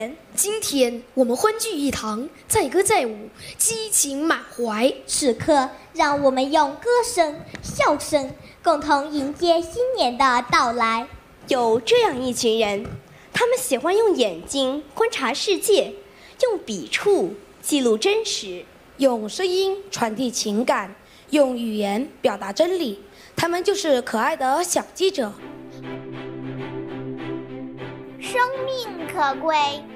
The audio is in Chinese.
今天我们欢聚一堂，载歌载舞，激情满怀。 此刻，让我们用歌声、笑声，共同迎接新年的到来。 有这样一群人，他们喜欢用眼睛观察世界，用笔触记录真实， 用声音传递情感，用语言表达真理。他们就是可爱的小记者。 生命可贵，